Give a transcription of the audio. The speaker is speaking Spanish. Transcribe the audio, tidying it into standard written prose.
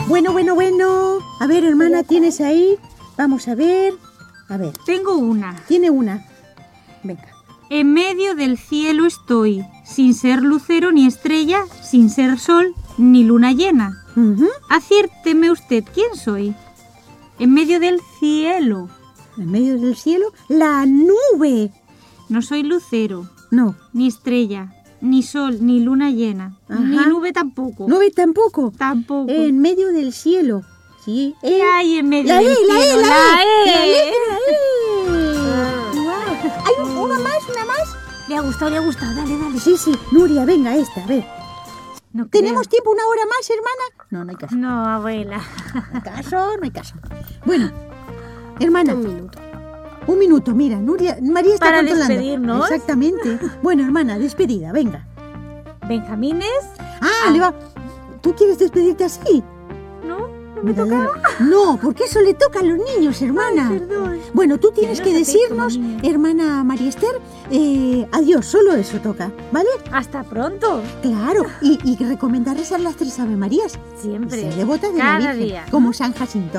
Bueno. A ver, hermana, ¿tienes ahí? Vamos a ver. A ver. Tengo una. Tiene una. Venga. En medio del cielo estoy, sin ser lucero ni estrella, sin ser sol ni luna llena. Aciérteme usted, ¿quién soy? En medio del cielo. En medio del cielo, la nube. No soy lucero, No. ni estrella, ni sol, ni luna llena. Ajá. Ni nube tampoco. Nube tampoco. Tampoco. En medio del cielo. Sí. ¿Qué hay en medio La del E, cielo? la E. La E. Guau. ¿Hay una más? Le ha gustado, dale. Sí. Nuria, venga, esta, a ver. No ¿Tenemos tiempo una hora más, hermana? No hay caso. No, abuela. No hay caso. Bueno, hermana. Un minuto, mira, María está Para controlando. despedirnos. Exactamente. Bueno, hermana, despedida, venga. Benjamines. ¿Tú quieres despedirte así? No me Mira, tocaba. No, porque eso le toca a los niños, hermana. Ay, perdón. Bueno, tú tienes Ya que los hacéis decirnos, como niños. hermana María Esther, adiós, solo eso toca, ¿vale? Hasta pronto. Claro, y recomendar rezar las 3 Ave Marías. Siempre. Ser devota de la Cada Virgen, día. como San Jacinto.